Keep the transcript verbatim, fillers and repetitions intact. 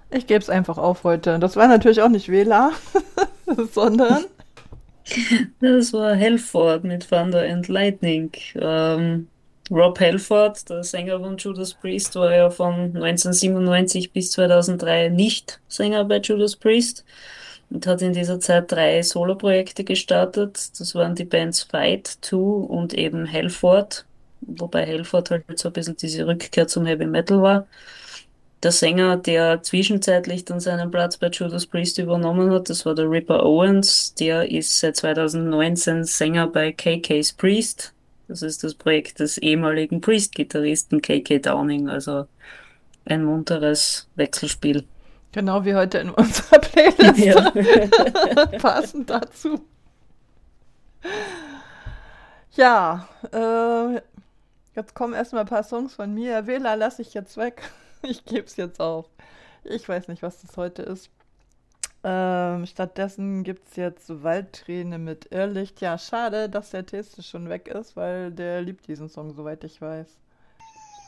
Ich gebe es einfach auf heute. Das war natürlich auch nicht Wähler, sondern Das war Halford mit Thunder and Lightning. Ähm, Rob Halford, der Sänger von Judas Priest, war ja von neunzehnhundertsiebenundneunzig bis zweitausenddrei nicht Sänger bei Judas Priest und hat in dieser Zeit drei Soloprojekte gestartet. Das waren die Bands Fight, Two und eben Halford, wobei Halford halt so ein bisschen diese Rückkehr zum Heavy Metal war. Der Sänger, der zwischenzeitlich dann seinen Platz bei Judas Priest übernommen hat, das war der Ripper Owens. Der ist seit zweitausendneunzehn Sänger bei K K's Priest. Das ist das Projekt des ehemaligen Priest-Gitarristen K K Downing. Also ein munteres Wechselspiel. genau wie heute in unserer Playliste Ja. passend dazu. Ja, äh, jetzt kommen erstmal ein paar Songs von mir. Wähler lasse ich jetzt weg. Ich gebe es jetzt auf. Ich weiß nicht, was das heute ist. Ähm, stattdessen gibt es jetzt Waldträne mit Irrlicht. Ja, schade, dass der Teste schon weg ist, weil der liebt diesen Song, soweit ich weiß.